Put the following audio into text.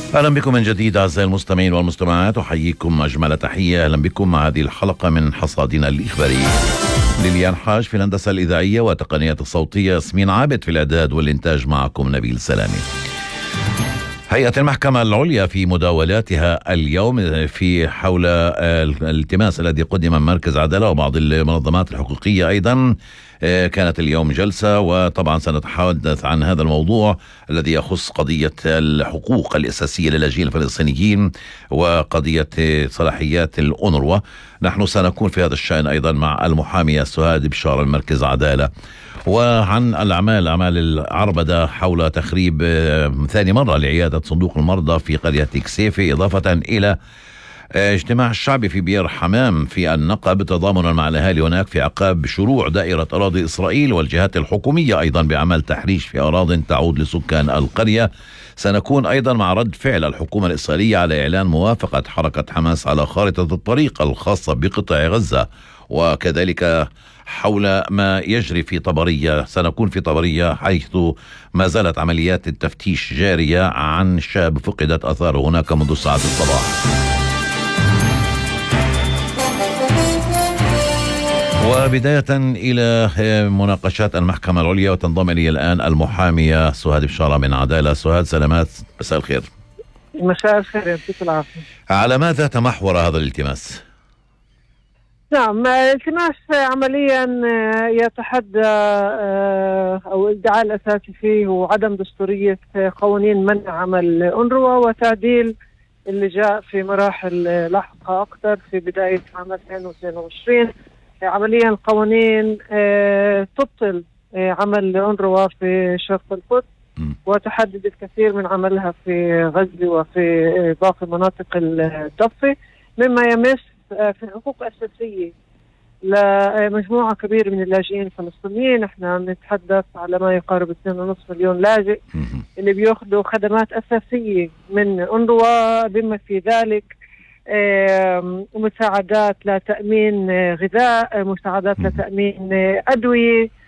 أهلا بكم من جديد أعزائي المستمعين والمستمعات، أحييكم أجمل تحية. أهلا بكم مع هذه الحلقة من حصادنا الإخباري. ليليان حاج في الهندسة الإذاعية وتقنية الصوتية، ياسمين عابد في الإعداد والإنتاج، معكم نبيل سلامي. هيئة المحكمة العليا في مداولاتها اليوم في حول الالتماس الذي قدم من مركز عدالة وبعض المنظمات الحقوقية أيضا. كانت اليوم جلسة، وطبعا سنتحدث عن هذا الموضوع الذي يخص قضية الحقوق الأساسية للاجئين الفلسطينيين وقضية صلاحيات الأونروا. نحن سنكون في هذا الشأن أيضا مع المحامية سهاد بشار المركز عدالة، وعن أعمال العربدة حول تخريب ثاني مرة لعيادة صندوق المرضى في قرية كسيفي، إضافة إلى اجتماع الشعبي في بير حمام في النقب تضامنا مع الأهالي هناك في عقاب شروع دائرة أراضي إسرائيل والجهات الحكومية أيضا بعمل تحريش في أراضٍ تعود لسكان القرية. سنكون أيضا مع رد فعل الحكومة الإسرائيلية على إعلان موافقة حركة حماس على خارطة الطريق الخاصة بقطاع غزة، وكذلك حول ما يجري في طبرية. سنكون في طبرية حيث ما زالت عمليات التفتيش جارية عن شاب فقدت أثاره هناك منذ ساعات الصباح. وبداية إلى مناقشات المحكمة العليا، وتنضم إلي الآن المحامية سهاد بشارة من عدالة. سهاد، سلامات، مساء الخير. مساء الخير، يعطيك العافية. على ماذا تمحور هذا الالتماس؟ نعم، التماس عمليا يتحدى أو الادعاء الأساسي فيه هو عدم دستورية قوانين منع عمل أونروا وتعديل اللي جاء في مراحل لاحقة أكثر في بداية عام 2022. عمليا القوانين تبطل عمل أونروا في شرق القدس وتحدد الكثير من عملها في غزة وفي باقي مناطق الضفة، مما يمس في حقوق أساسية لمجموعة كبيرة من اللاجئين الفلسطينيين. احنا نتحدث على ما يقارب 2.5 مليون لاجئ اللي بياخذوا خدمات أساسية من أونروا، بما في ذلك مساعدات لتأمين غذاء، مساعدات لتأمين أدوية،